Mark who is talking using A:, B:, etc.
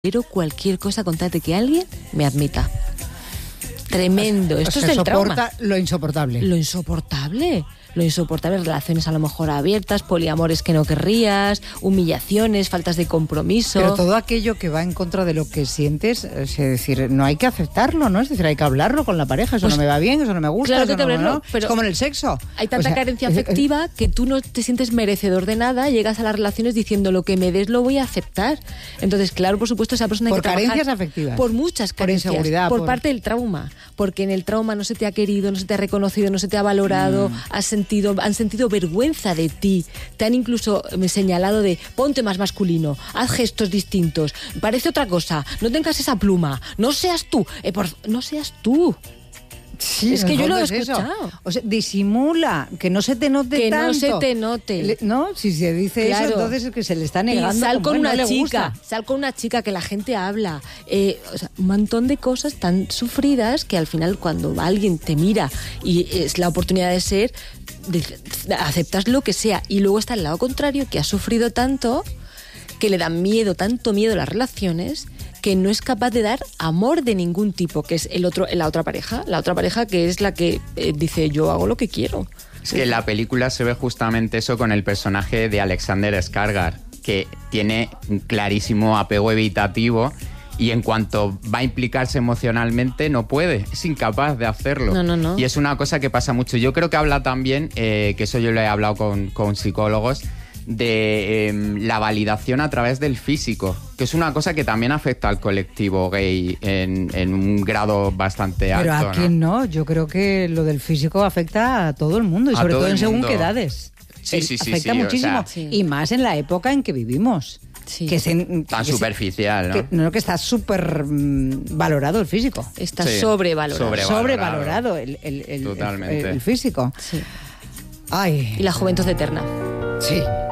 A: Quiero cualquier cosa con tal de que alguien me admita. Tremendo. Esto es el trauma.
B: Lo insoportable.
A: Lo insoportable. Lo insoportable, relaciones a lo mejor abiertas, poliamores que no querrías, humillaciones, faltas de compromiso.
B: Pero todo aquello que va en contra de lo que sientes, es decir, no hay que aceptarlo, ¿no? Es decir, hay que hablarlo con la pareja, eso pues, no me va bien, eso no me gusta,
A: claro que
B: eso
A: no, pero
B: es como en el sexo.
A: Hay tanta carencia afectiva que tú no te sientes merecedor de nada, llegas a las relaciones diciendo lo que me des lo voy a aceptar. Entonces, claro, por supuesto, esa persona hay que trabajar.
B: Por carencias afectivas.
A: Por muchas carencias.
B: Por inseguridad.
A: Por parte del trauma. Porque en el trauma no se te ha querido, no se te ha reconocido, no se te ha valorado, han sentido vergüenza de ti, te han incluso señalado de ponte más masculino, haz gestos distintos, parece otra cosa, no tengas esa pluma, no seas tú, no seas tú.
B: Sí,
A: es que yo lo he escuchado.
B: O sea, disimula, que no se te note tanto.
A: Que no se te note.
B: No, si se dice claro. Eso, entonces es que se le está negando.
A: Y sal con una
B: chica,
A: sal con una chica que la gente habla. O sea, un montón de cosas tan sufridas que al final cuando alguien te mira y es la oportunidad de ser, aceptas lo que sea. Y luego está el lado contrario, que ha sufrido tanto, que le dan tanto miedo las relaciones, que no es capaz de dar amor de ningún tipo, que es la otra pareja que es la que dice yo hago lo que quiero.
C: Es que en la película se ve justamente eso con el personaje de Alexander Skarsgård, que tiene un clarísimo apego evitativo y en cuanto va a implicarse emocionalmente no puede, es incapaz de hacerlo.
A: No.
C: Y es una cosa que pasa mucho. Yo creo que habla también, que eso yo lo he hablado con psicólogos, de la validación a través del físico, que es una cosa que también afecta al colectivo gay en un grado bastante alto.
B: Pero a quién no, yo creo que lo del físico afecta a todo el mundo y sobre todo en según qué edades.
C: Sí,
B: afecta muchísimo,
C: o sea,
B: y más en la época en que vivimos.
A: Sí.
C: Tan superficial,
B: ¿no? Que está súper valorado el físico.
A: Está sobrevalorado
C: Totalmente.
B: El físico.
A: Sí.
B: Ay.
A: Y la juventud eterna.
B: Sí.